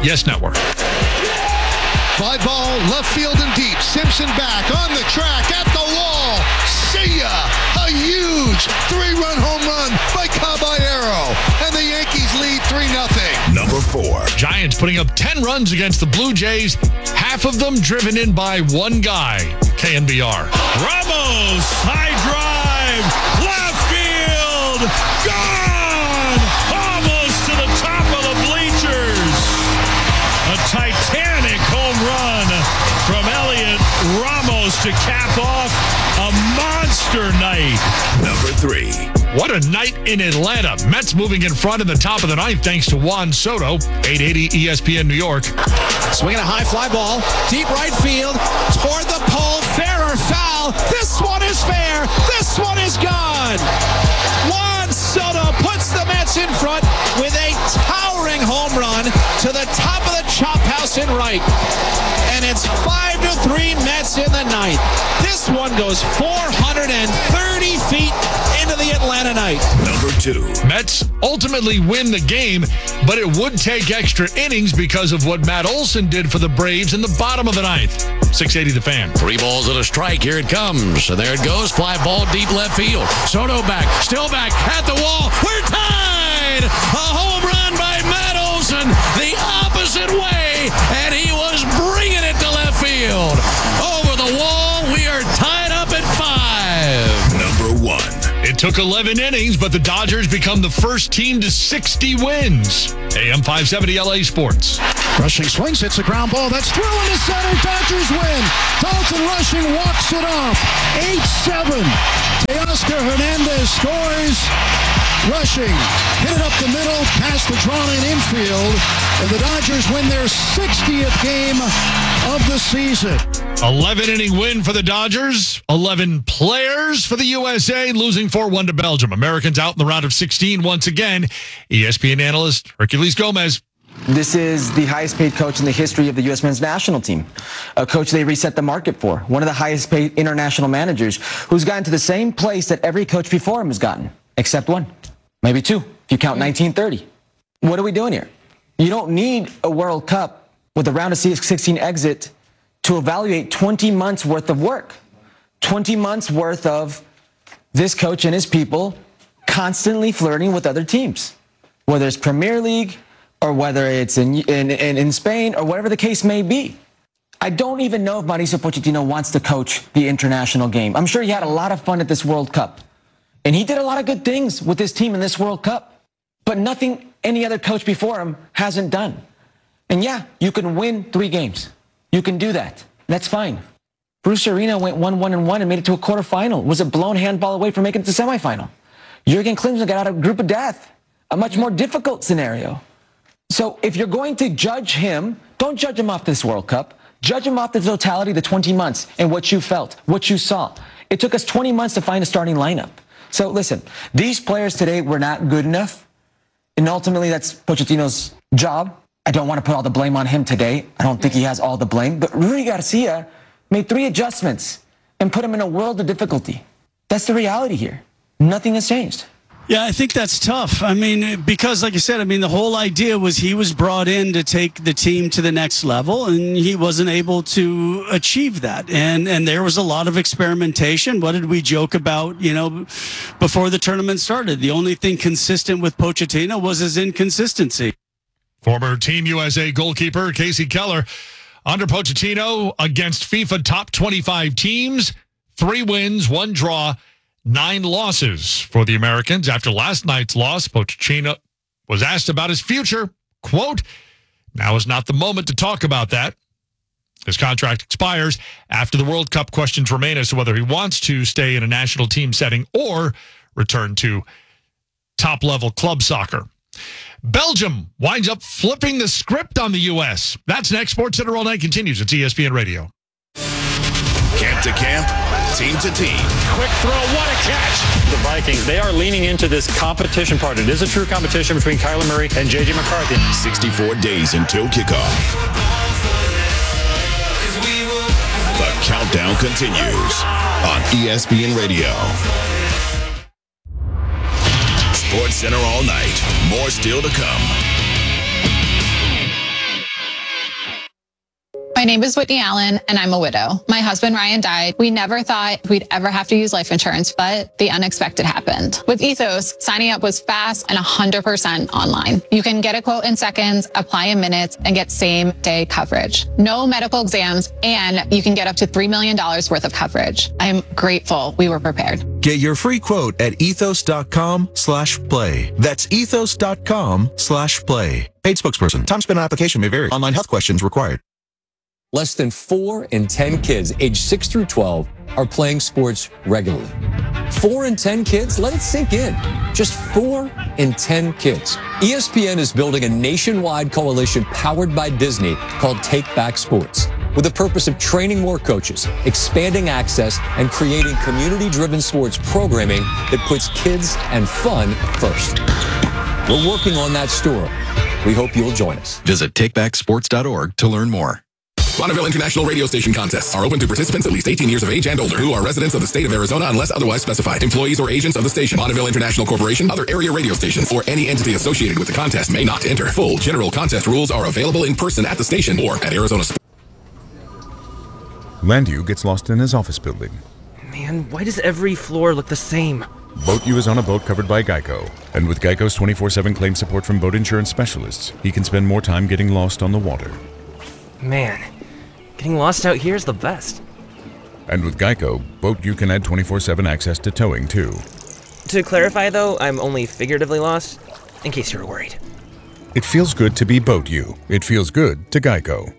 Yes Network. Fly ball, left field and deep. Simpson back on the track at the wall. See ya! A huge 3-run home run by Caballero. And the Yankees lead 3-0. Number 4. Giants putting up 10 runs against the Blue Jays, half of them driven in by one guy, KNBR. Ramos, high drive, left field, gone! Almost to the top of the bleachers. A titanic home run from Elliot Ramos to cap off a monster night. Number 3. What a night in Atlanta. Mets moving in front in the top of the ninth thanks to Juan Soto, 880 ESPN New York. Swinging a high fly ball, deep right field, toward the pole, fair or foul. This one is fair. This one is gone. Juan Soto puts the Mets in front with a towering home run to the top of the chop house in right. And it's 5-3 Mets in the ninth. This one goes 430 feet into the Atlanta night. Number 2. Mets ultimately win the game, but it would take extra innings because of what Matt Olson did for the Braves in the bottom of the ninth. 680 The Fan. 3 balls and a strike. Here it comes. So there it goes. Fly ball deep left field. Soto back. Still back. At the wall. We're tied. A home run by Matt Olson the opposite way. And he was bringing it to left field. Over the wall. We are tied up at 5. Number 1. It took 11 innings, but the Dodgers become the first team to 60 wins. AM 570 LA Sports. Rushing swings, hits a ground ball. That's through into center. Dodgers win. Dalton Rushing walks it off. 8-7. Teoscar Hernandez scores. Rushing hit it up the middle, past the drawn-in infield, and the Dodgers win their 60th game of the season. 11-inning win for the Dodgers. 11 players for the USA, losing 4-1 to Belgium. Americans out in the round of 16 once again. ESPN analyst Herculez Gomez. This is the highest paid coach in the history of the U.S. men's national team. A coach they reset the market for. One of the highest paid international managers who's gotten to the same place that every coach before him has gotten, except one. Maybe 2, if you count 1930. What are we doing here? You don't need a World Cup with a round of 16 exit to evaluate 20 months worth of work. 20 months worth of this coach and his people constantly flirting with other teams, whether it's Premier League or whether it's in Spain or whatever the case may be. I don't even know if Mauricio Pochettino wants to coach the international game. I'm sure he had a lot of fun at this World Cup. And he did a lot of good things with his team in this World Cup, but nothing any other coach before him hasn't done. And yeah, you can win 3 games. You can do that. That's fine. Bruce Arena went 1-1-1 and made it to a quarterfinal. Was a blown handball away from making it to the semifinal. Jurgen Klinsmann got out of group of death. A much more difficult scenario. So if you're going to judge him, don't judge him off this World Cup. Judge him off the totality of the 20 months and what you felt, what you saw. It took us 20 months to find a starting lineup. So listen, these players today were not good enough, and ultimately that's Pochettino's job. I don't want to put all the blame on him today. I don't think he has all the blame, but Rudy Garcia made 3 adjustments and put him in a world of difficulty. That's the reality here. Nothing has changed. Yeah, I think that's tough. I mean, because like I said, the whole idea was he was brought in to take the team to the next level, and he wasn't able to achieve that. And there was a lot of experimentation. What did we joke about, before the tournament started? The only thing consistent with Pochettino was his inconsistency. Former Team USA goalkeeper Casey Keller under Pochettino against FIFA top 25 teams, 3 wins, 1 draw, 9 losses for the Americans. After last night's loss, Pochettino was asked about his future. Quote, "Now is not the moment to talk about that." His contract expires after the World Cup. Questions remain as to whether he wants to stay in a national team setting or return to top-level club soccer. Belgium winds up flipping the script on the U.S. That's next. Sports Center All Night continues. It's ESPN Radio. Camp to camp, team to team. Quick throw, what a catch. The Vikings, they are leaning into this competition part. It is a true competition between Kyler Murray and J.J. McCarthy. 64 days until kickoff. The countdown continues on ESPN Radio. Sports Center all night. More still to come. My name is Whitney Allen, and I'm a widow. My husband, Ryan, died. We never thought we'd ever have to use life insurance, but the unexpected happened. With Ethos, signing up was fast and 100% online. You can get a quote in seconds, apply in minutes, and get same-day coverage. No medical exams, and you can get up to $3 million worth of coverage. I'm grateful we were prepared. Get your free quote at ethos.com/play. That's ethos.com/play. Paid spokesperson. Time spent on application may vary. Online health questions required. Less than 4 in 10 kids aged 6 through 12 are playing sports regularly. 4 in 10 kids? Let it sink in. Just 4 in 10 kids. ESPN is building a nationwide coalition powered by Disney called Take Back Sports, with the purpose of training more coaches, expanding access, and creating community-driven sports programming that puts kids and fun first. We're working on that story. We hope you'll join us. Visit takebacksports.org to learn more. Bonneville International Radio Station contests are open to participants at least 18 years of age and older who are residents of the state of Arizona unless otherwise specified. Employees or agents of the station, Bonneville International Corporation, other area radio stations, or any entity associated with the contest may not enter. Full general contest rules are available in person at the station or at Arizona. Landu gets lost in his office building. Man, why does every floor look the same? Boat U is on a boat covered by Geico. And with Geico's 24/7 claim support from boat insurance specialists, he can spend more time getting lost on the water. Man, getting lost out here is the best. And with Geico, Boat U can add 24/7 access to towing, too. To clarify, though, I'm only figuratively lost, in case you were worried. It feels good to be Boat U. It feels good to Geico.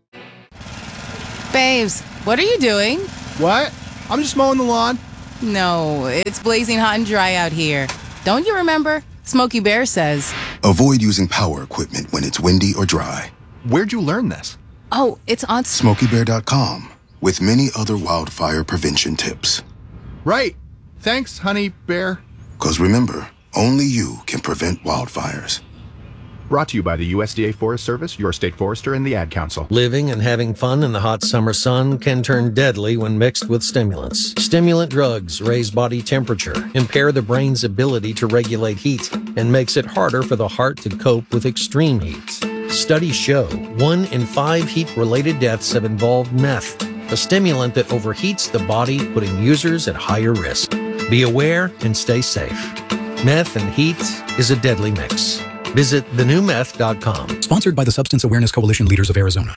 Babes, what are you doing? What? I'm just mowing the lawn. No, it's blazing hot and dry out here. Don't you remember? Smokey Bear says. Avoid using power equipment when it's windy or dry. Where'd you learn this? Oh, it's on SmokeyBear.com, with many other wildfire prevention tips. Right. Thanks, Honey Bear. 'Cause remember, only you can prevent wildfires. Brought to you by the USDA Forest Service, your state forester, and the Ad Council. Living and having fun in the hot summer sun can turn deadly when mixed with stimulants. Stimulant drugs raise body temperature, impair the brain's ability to regulate heat, and makes it harder for the heart to cope with extreme heat. Studies show 1 in 5 heat-related deaths have involved meth, a stimulant that overheats the body, putting users at higher risk. Be aware and stay safe. Meth and heat is a deadly mix. Visit thenewmeth.com. Sponsored by the Substance Awareness Coalition Leaders of Arizona.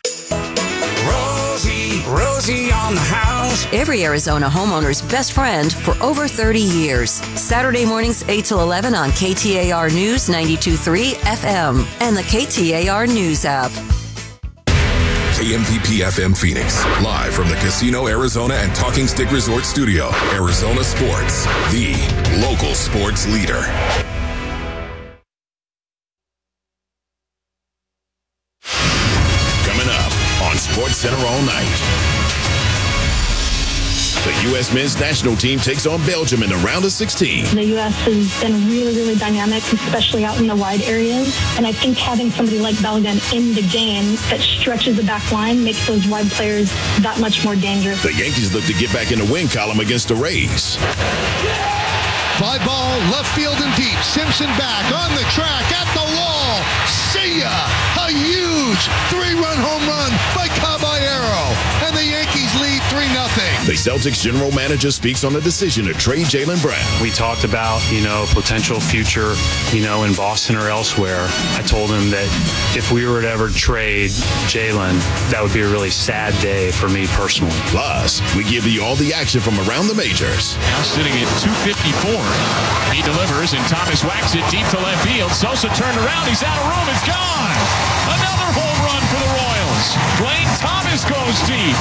Rosie on the house. Every Arizona homeowner's best friend for over 30 years. Saturday mornings 8 till 11 on KTAR News 92.3 FM and the KTAR News app. KMPP FM Phoenix, live from the Casino Arizona and Talking Stick Resort Studio. Arizona Sports, the local sports leader. SportsCenter all night. The U.S. men's national team takes on Belgium in the round of 16. The U.S. has been really, really dynamic, especially out in the wide areas. And I think having somebody like Belgium in the game that stretches the back line makes those wide players that much more dangerous. The Yankees look to get back in the win column against the Rays. Fly ball, left field and deep. Simpson back on the track, at the wall. See ya! A huge 3-run home run by Caballero. And the Yankees lead 3-0. The Celtics general manager speaks on the decision to trade Jaylen Brown. We talked about, potential future, in Boston or elsewhere. I told him that if we were to ever trade Jaylen, that would be a really sad day for me personally. Plus, we give you all the action from around the majors. Now sitting at 254. He delivers, and Thomas whacks it deep to left field. Sosa turned around. He's out of room. It's gone. Another home run for the Royals. Blaine Thomas goes deep.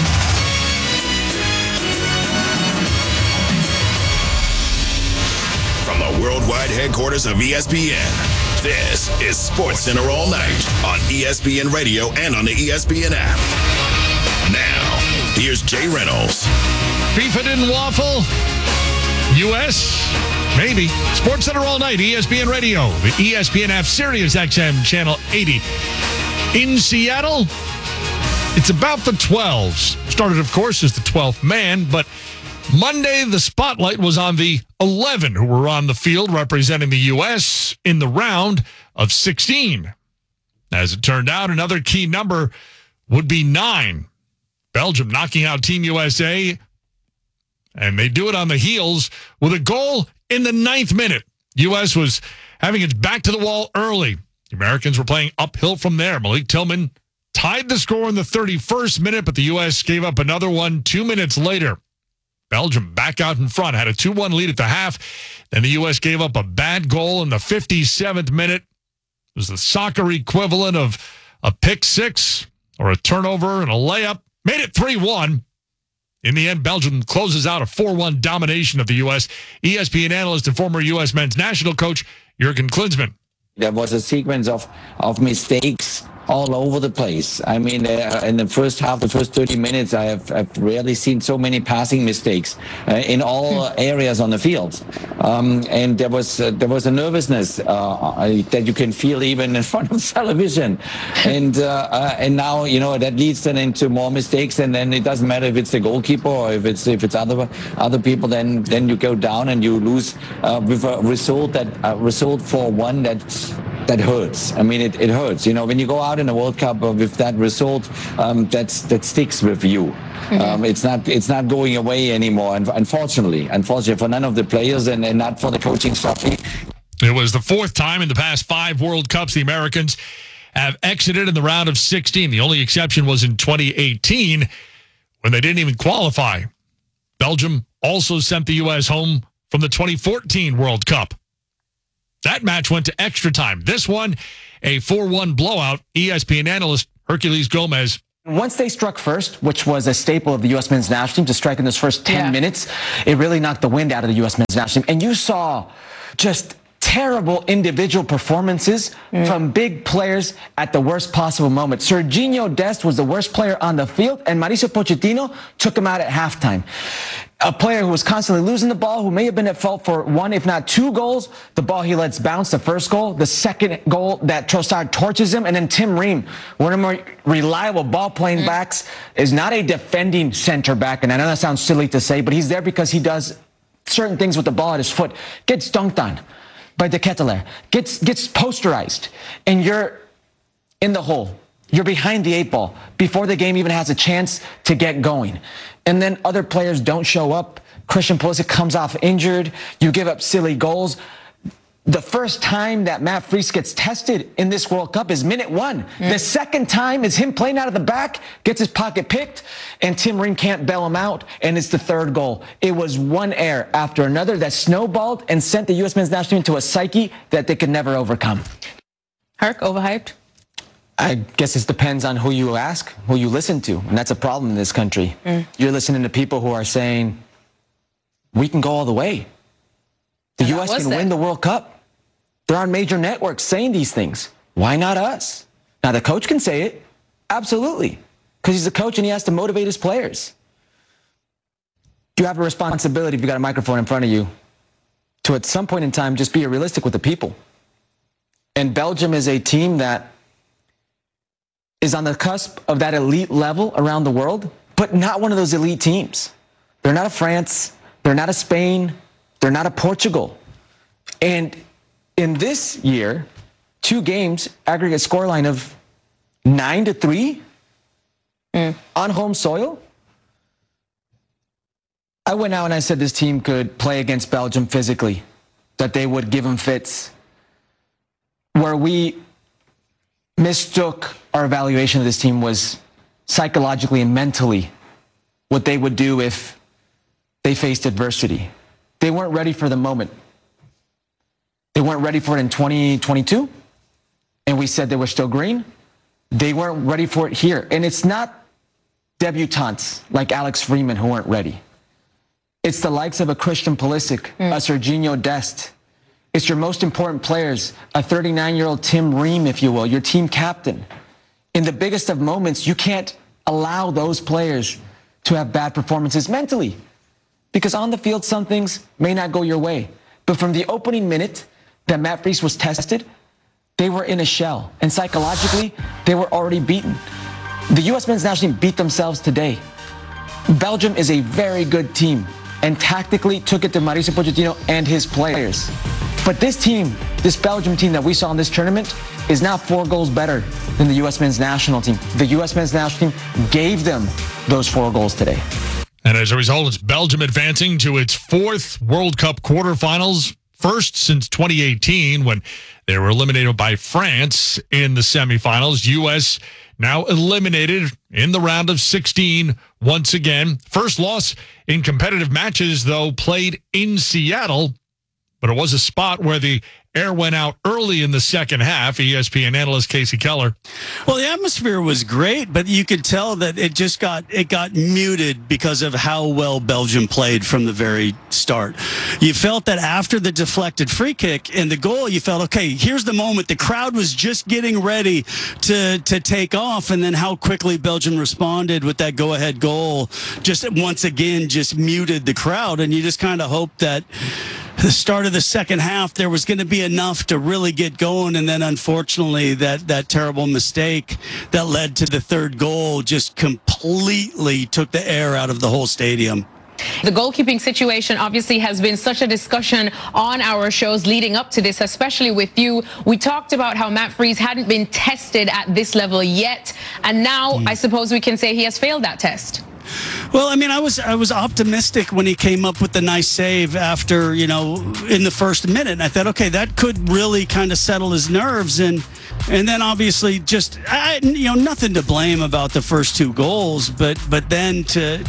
From the worldwide headquarters of ESPN, this is SportsCenter all night on ESPN Radio and on the ESPN app. Now, here's Jay Reynolds. FIFA didn't waffle. U.S. Maybe. SportsCenter all night, ESPN Radio, the ESPN app, Sirius XM, channel 80. In Seattle, it's about the 12s. Started, of course, as the 12th man, but Monday, the spotlight was on the 11 who were on the field representing the U.S. in the round of 16. As it turned out, another key number would be 9. Belgium knocking out Team USA, and they do it on the heels with a goal in the 9th minute. U.S. was having its back to the wall early. The Americans were playing uphill from there. Malik Tillman tied the score in the 31st minute, but the U.S. gave up another one 2 minutes later. Belgium back out in front, had a 2-1 lead at the half. Then the U.S. gave up a bad goal in the 57th minute. It was the soccer equivalent of a pick six or a turnover and a layup. Made it 3-1. In the end, Belgium closes out a 4-1 domination of the U.S. ESPN analyst and former U.S. men's national coach Jurgen Klinsmann. There was a sequence of mistakes all over the place. I mean, in the first half, the first 30 minutes, I've rarely seen so many passing mistakes in all areas on the field. And there was a nervousness that you can feel even in front of television. And now, that leads then into more mistakes. And then it doesn't matter if it's the goalkeeper or if it's other people. Then you go down and you lose with a result 4-1 that hurts. I mean, it hurts. When you go out in the World Cup with that result, that sticks with you. It's not going away anymore. Unfortunately, for none of the players and not for the coaching staff. It was the 4th time in the past 5 World Cups the Americans have exited in the round of 16. The only exception was in 2018 when they didn't even qualify. Belgium also sent the U.S. home from the 2014 World Cup. That match went to extra time. This one, a 4-1 blowout. ESPN analyst Herculez Gomez. Once they struck first, which was a staple of the U.S. men's national team, to strike in those first 10 minutes, it really knocked the wind out of the U.S. men's national team. And you saw just terrible individual performances from big players at the worst possible moment. Serginho Dest was the worst player on the field, and Mauricio Pochettino took him out at halftime. A player who was constantly losing the ball, who may have been at fault for 1, if not 2 goals. The ball he lets bounce, the first goal. The second goal that Trossard torches him. And then Tim Ream, one of the more reliable ball-playing backs, is not a defending center back. And I know that sounds silly to say, but he's there because he does certain things with the ball at his foot. Gets dunked on by De Ketelaere. Gets posterized. And you're in the hole. You're behind the 8 ball before the game even has a chance to get going. And then other players don't show up. Christian Pulisic comes off injured. You give up silly goals. The first time that Matt Freese gets tested in this World Cup is minute 1. The second time is him playing out of the back, gets his pocket picked, and Tim Ream can't bail him out, and it's the 3rd goal. It was one error after another that snowballed and sent the U.S. men's national team into a psyche that they could never overcome. Herc, overhyped? I guess it depends on who you ask, who you listen to, and that's a problem in this country. You're listening to people who are saying, we can go all the way. The U.S. can win the World Cup. They're on major networks saying these things. Why not us? Now, the coach can say it, absolutely, because he's a coach and he has to motivate his players. You have a responsibility, if you've got a microphone in front of you, to at some point in time just be realistic with the people. And Belgium is a team that is on the cusp of that elite level around the world, but not one of those elite teams. They're not a France. They're not a Spain. They're not a Portugal. And in this year, 2 games, aggregate scoreline of 9-3 on home soil. I went out and I said this team could play against Belgium physically, that they would give them fits. Where we mistook our evaluation of this team was psychologically and mentally what they would do if they faced adversity. They weren't ready for the moment. They weren't ready for it in 2022, and we said they were still green. They weren't ready for it here. And it's not debutantes like Alex Freeman who weren't ready. It's the likes of a Christian Pulisic, a Serginho Dest. It's your most important players, a 39-year-old Tim Ream, if you will, your team captain. In the biggest of moments, you can't allow those players to have bad performances mentally. Because on the field, some things may not go your way. But from the opening minute that Matt Freese was tested, they were in a shell. And psychologically, they were already beaten. The U.S. men's national team beat themselves today. Belgium is a very good team and tactically took it to Mauricio Pochettino and his players. But this team, this Belgium team that we saw in this tournament, is now 4 goals better than the U.S. men's national team. The U.S. men's national team gave them those 4 goals today. And as a result, it's Belgium advancing to its 4th World Cup quarterfinals, first since 2018 when they were eliminated by France in the semifinals. U.S. now eliminated in the round of 16 once again. First loss in competitive matches, though, played in Seattle, but it was a spot where the air went out early in the second half. ESPN analyst Casey Keller. Well, the atmosphere was great, but you could tell that it got muted because of how well Belgium played from the very start. You felt that after the deflected free kick and the goal, you felt, okay, here's the moment. The crowd was just getting ready to take off, and then how quickly Belgium responded with that go-ahead goal just once again just muted the crowd, and you just kind of hoped that the start of the second half, there was going to be enough to really get going. And then, unfortunately, that terrible mistake that led to the 3rd goal just completely took the air out of the whole stadium. The goalkeeping situation obviously has been such a discussion on our shows leading up to this, especially with you. We talked about how Matt Freese hadn't been tested at this level yet. And now I suppose we can say he has failed that test. Well, I mean, I was optimistic when he came up with the nice save after, in the first minute. And I thought, okay, that could really kind of settle his nerves. And then obviously just, nothing to blame about the first 2 goals. But then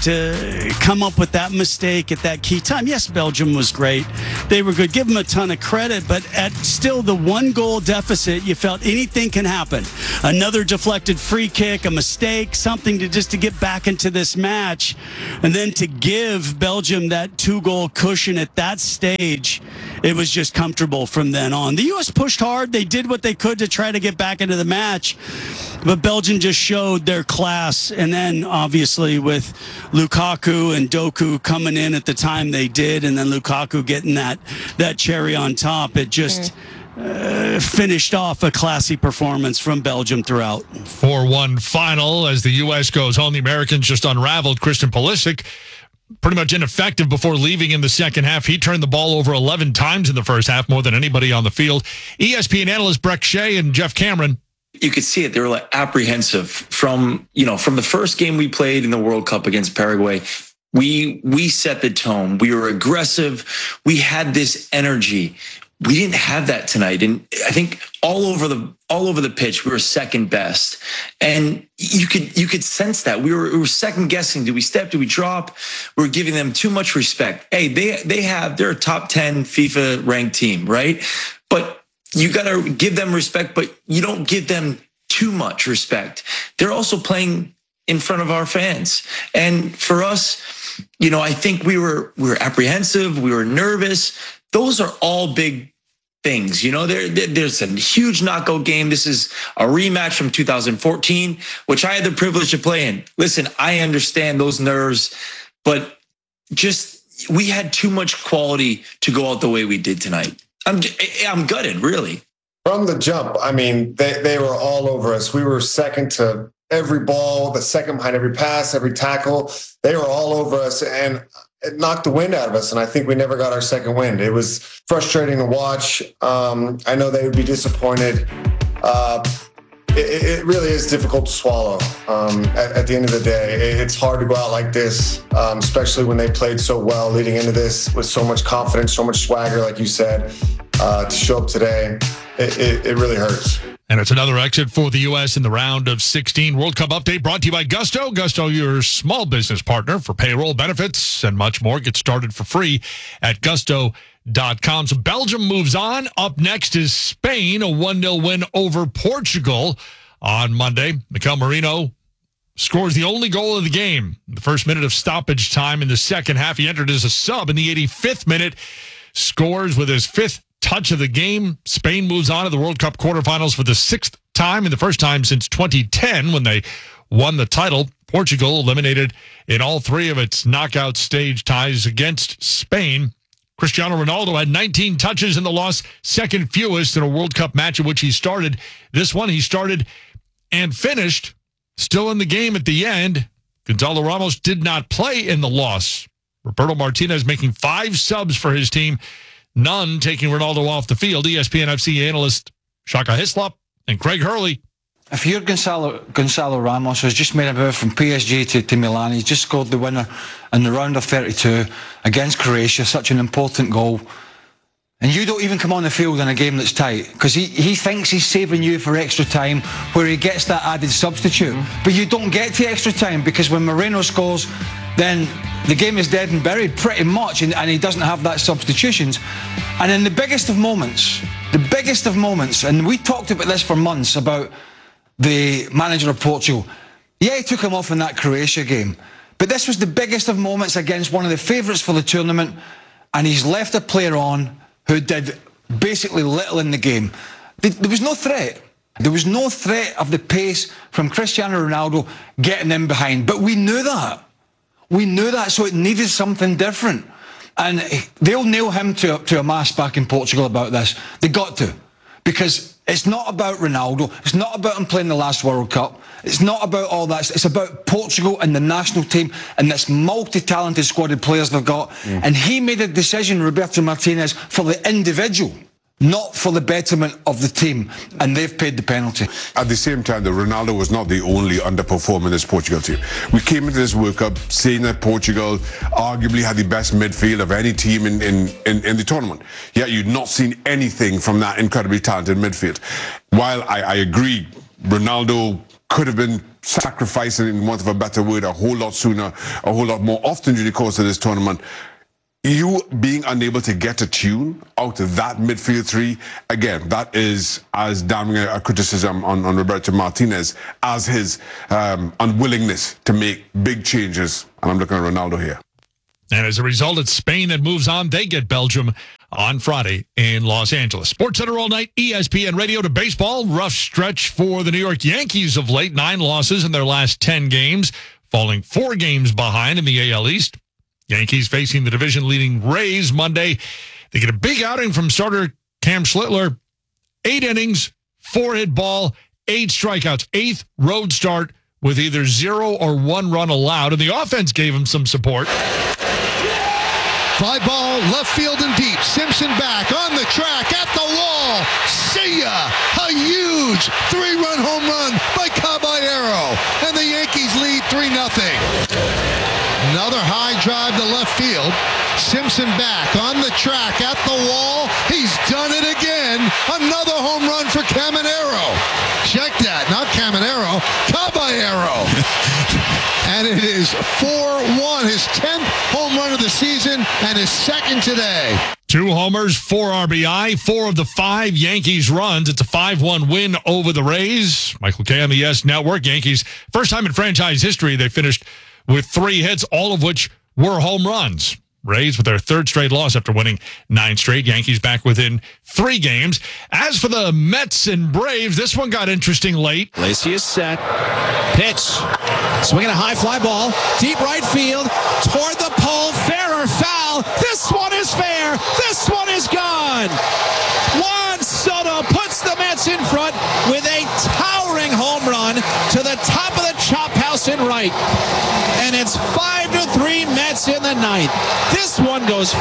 to come up with that mistake at that key time. Yes, Belgium was great. They were good. Give them a ton of credit. But at still the 1-goal deficit, you felt anything can happen. Another deflected free kick, a mistake, something to get back into this match. And then to give Belgium that 2-goal cushion at that stage, it was just comfortable from then on. The U.S. pushed hard. They did what they could to try to get back into the match. But Belgium just showed their class. And then, obviously, with Lukaku and Doku coming in at the time they did, and then Lukaku getting that cherry on top, it just finished off a classy performance from Belgium throughout. 4-1 final as the U.S. goes home. The Americans just unraveled. Christian Pulisic, pretty much ineffective before leaving in the second half. He turned the ball over 11 times in the first half, more than anybody on the field. ESPN analyst Breck Shea and Jeff Cameron. You could see it. They were like apprehensive from the first game we played in the World Cup against Paraguay. We set the tone. We were aggressive. We had this energy. We didn't have that tonight. And I think all over the pitch, we were second best. And you could sense that. We were second guessing. Did we step? Did we drop? We were giving them too much respect. Hey, they're a top 10 FIFA ranked team, right? But you got to give them respect, but you don't give them too much respect. They're also playing in front of our fans. And for us, I think we were apprehensive. We were nervous. Those are all big things. There's a huge knockout game. This is a rematch from 2014, which I had the privilege to play in. Listen, I understand those nerves, but we had too much quality to go out the way we did tonight. I'm gutted, really. From the jump, I mean, they were all over us. We were second to every ball, the second behind every pass, every tackle. They were all over us, and it knocked the wind out of us, and I think we never got our second wind. It was frustrating to watch. I know they would be disappointed. It really is difficult to swallow. At the end of the day, it's hard to go out like this, especially when they played so well leading into this with so much confidence, so much swagger, like you said, to show up today. It really hurts. And it's another exit for the U.S. in the round of 16. World Cup update brought to you by Gusto. Gusto, your small business partner for payroll, benefits, and much more. Get started for free at gusto.com. So Belgium moves on. Up next is Spain, a 1-0 win over Portugal on Monday. Mikel Merino scores the only goal of the game. The first minute of stoppage time in the second half. He entered as a sub in the 85th minute. Scores with his 5th touch of the game. Spain moves on to the World Cup quarterfinals for the 6th time and the first time since 2010 when they won the title. Portugal eliminated in all 3 of its knockout stage ties against Spain. Cristiano Ronaldo had 19 touches in the loss, second fewest in a World Cup match in which he started. This one he started and finished, still in the game at the end. Gonzalo Ramos did not play in the loss. Roberto Martinez making 5 subs for his team, none taking Ronaldo off the field. ESPN FC analyst Shaka Hislop And Craig Hurley. If you're Gonzalo Ramos, who's just made a move from PSG to Milan, he's just scored the winner in the round of 32 against Croatia, such an important goal, and you don't even come on the field in a game that's tight, because he thinks he's saving you for extra time, where he gets that added substitute. But you don't get to extra time, because when Moreno scores, then the game is dead and buried pretty much, and he doesn't have that substitutions. And in the biggest of moments, and we talked about this for months, about the manager of Portugal. Yeah, he took him off in that Croatia game, but this was the biggest of moments against one of the favourites for the tournament, and he's left a player on who did basically little in the game. There was no threat. There was no threat of the pace from Cristiano Ronaldo getting in behind, but we knew that. We knew that, so it needed something different. And they'll nail him to a mast back in Portugal about this. They got to. Because it's not about Ronaldo. It's not about him playing the last World Cup. It's not about all that. It's about Portugal and the national team and this multi-talented squad of players they've got. And he made a decision, Roberto Martinez, for the individual, not for the betterment of the team, and they've paid the penalty. At the same time, though, Ronaldo was not the only underperformer in this Portugal team. We came into this World Cup saying that Portugal arguably had the best midfield of any team in the tournament. Yet you'd not seen anything from that incredibly talented midfield. While I agree, Ronaldo could have been sacrificing, in want of a better word, a whole lot sooner, a whole lot more often during the course of this tournament. You being unable to get a tune out of that midfield three, again, that is as damning a criticism on Roberto Martinez as his unwillingness to make big changes. And I'm looking at Ronaldo here. And as a result, it's Spain that moves on. They get Belgium on Friday in Los Angeles. Sports Center all night, ESPN Radio to baseball. Rough stretch for the New York Yankees of late. 9 losses in their last 10 games, falling 4 games behind in the AL East. Yankees facing the division-leading Rays Monday. They get a big outing from starter Cam Schlittler. 8 innings, 4 hit ball, 8 strikeouts. 8th road start with either 0 or 1 run allowed. And the offense gave him some support. Fly ball, left field and deep. Simpson back on the track at the wall. See ya! A huge 3-run home run by Caballero. And the Yankees lead 3-0. Another high drive to left field. Simpson back on the track at the wall. He's done it again. Another home run for Caminero. Check that. Not Caminero. Caballero. And it is 4-1. His 10th home run of the season and his second today. 2 homers, 4 RBI, 4 of the 5 Yankees runs. It's a 5-1 win over the Rays. Michael Kay on the YES Network. Yankees, first time in franchise history, they finished with 3 hits, all of which were home runs. Rays with their 3rd straight loss after winning 9 straight. Yankees back within 3 games. As for the Mets and Braves, this one got interesting late. Lacy is set. Pitch. Swinging a high fly ball. Deep right field. Toward the pole. Fair or foul. This one is fair. This one is gone. Juan Soto puts the Mets in front with a towering home run to the top of the chop house in right. And it's 5-3 Mets in the 9th. This one goes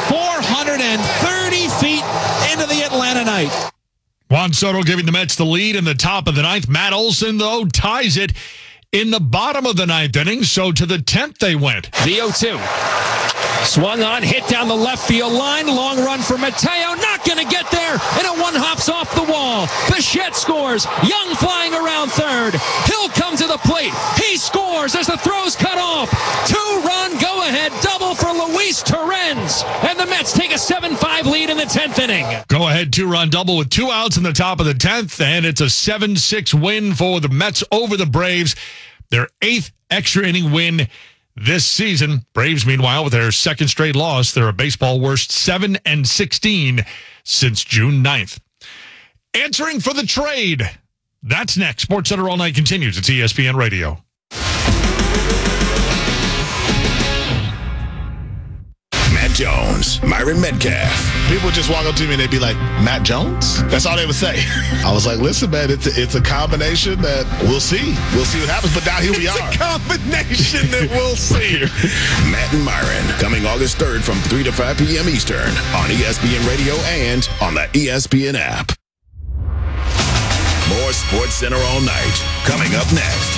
430 feet into the Atlanta night. Juan Soto giving the Mets the lead in the top of the 9th. Matt Olson, though, ties it in the bottom of the 9th inning. So to the 10th they went. The 0-2. Swung on, hit down the left field line. Long run for Mateo. Not going to get there. And a one hops off the wall. Bichette scores. Young flying around third. Hill comes to the plate. He scores as the throw's cut off. 2-run go-ahead double for Luis Torrens. And the Mets take a 7-5 lead in the 10th inning. Go-ahead 2-run double with 2 outs in the top of the 10th. And it's a 7-6 win for the Mets over the Braves. Their 8th extra inning win this season. Braves, meanwhile, with their 2nd straight loss, they're a baseball worst 7-16 since June 9th. Answering for the trade. That's next. Sports Center all night continues. It's ESPN Radio. Matt Jones, Myron Metcalf. People would just walk up to me and they'd be like, Matt Jones? That's all they would say. I was like, listen, man, it's a combination that we'll see. We'll see what happens. But now here we are. It's a combination that we'll see. Matt and Myron, coming August 3rd from 3 to 5 p.m. Eastern on ESPN Radio and on the ESPN app. More Sports Center all night. Coming up next.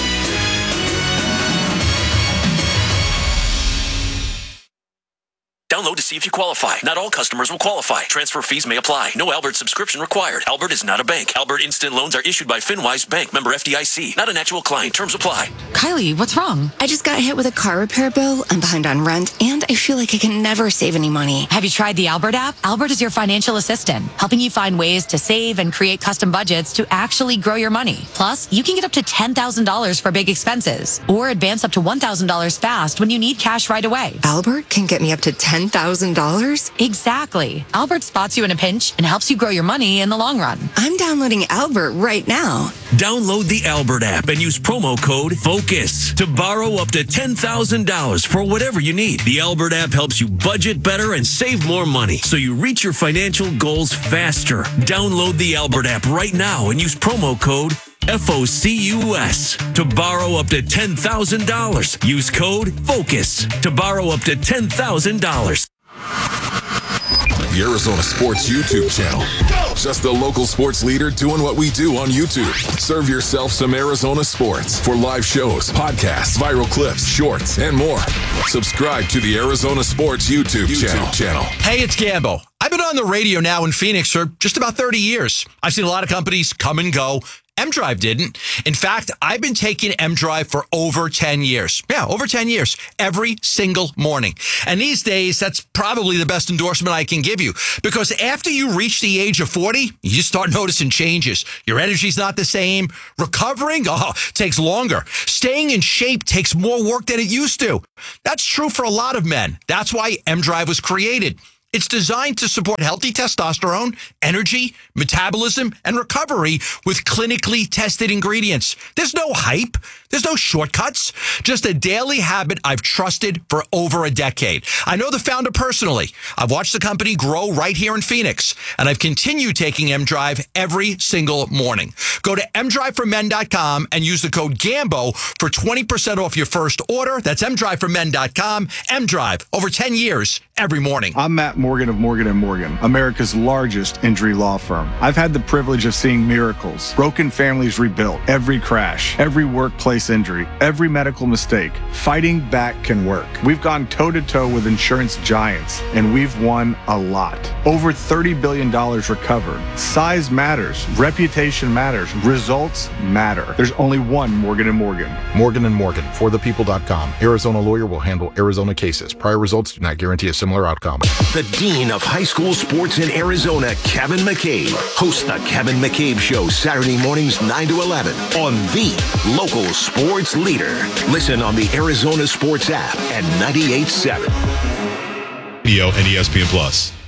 Download to see if you qualify. Not all customers will qualify. Transfer fees may apply. No Albert subscription required. Albert is not a bank. Albert Instant Loans are issued by FinWise Bank, member FDIC. Not an actual client. Terms apply. Kylie, what's wrong? I just got hit with a car repair bill. I'm behind on rent, and I feel like I can never save any money. Have you tried the Albert app? Albert is your financial assistant, helping you find ways to save and create custom budgets to actually grow your money. Plus, you can get up to $10,000 for big expenses, or advance up to $1,000 fast when you need cash right away. Albert can get me up to $10,000? Exactly. Albert spots you in a pinch and helps you grow your money in the long run. I'm downloading Albert right now. Download the Albert app and use promo code FOCUS to borrow up to $10,000 for whatever you need. The Albert app helps you budget better and save more money so you reach your financial goals faster. Download the Albert app right now and use promo code FOCUS to borrow up to $10,000. Use code FOCUS to borrow up to $10,000. The Arizona Sports YouTube channel. Just the local sports leader doing what we do on YouTube. Serve yourself some Arizona sports for live shows, podcasts, viral clips, shorts, and more. Subscribe to the Arizona Sports YouTube channel. Hey, it's Gambo. I've been on the radio now in Phoenix for just about 30 years. I've seen a lot of companies come and go. M-Drive didn't. In fact, I've been taking M-Drive for over 10 years. Yeah, over 10 years. Every single morning. And these days, that's probably the best endorsement I can give you. Because after you reach the age of 40, you start noticing changes. Your energy's not the same. Recovering, takes longer. Staying in shape takes more work than it used to. That's true for a lot of men. That's why M-Drive was created. It's designed to support healthy testosterone, energy, metabolism, and recovery with clinically tested ingredients. There's no hype. There's no shortcuts. Just a daily habit I've trusted for over a decade. I know the founder personally. I've watched the company grow right here in Phoenix, and I've continued taking M-Drive every single morning. Go to mdriveformen.com and use the code GAMBO for 20% off your first order. That's mdriveformen.com. M-Drive, over 10 years, every morning. I'm Matt Morgan of Morgan & Morgan, America's largest injury law firm. I've had the privilege of seeing miracles, broken families rebuilt, every crash, every workplace injury, every medical mistake. Fighting back can work. We've gone toe-to-toe with insurance giants, and we've won a lot. Over $30 billion recovered. Size matters. Reputation matters. Results matter. There's only one Morgan & Morgan. Morgan & Morgan, forthepeople.com. Arizona lawyer will handle Arizona cases. Prior results do not guarantee a similar outcome. The Dean of High School Sports in Arizona, Kevin McCabe, hosts the Kevin McCabe Show Saturday mornings 9 to 11 on the local sports leader. Listen on the Arizona Sports app at 98.7. and ESPN Plus.